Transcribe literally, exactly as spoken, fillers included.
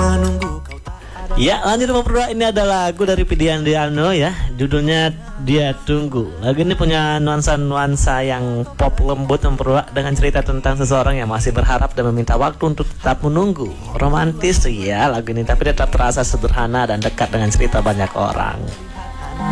Ya, lanjut bro, ini adalah lagu dari Widianto ya, judulnya Dia Tunggu. Lagu ini punya nuansa-nuansa yang pop lembut bro, dengan cerita tentang seseorang yang masih berharap dan meminta waktu untuk tetap menunggu. Romantis ya lagu ini, tapi tetap terasa sederhana dan dekat dengan cerita banyak orang.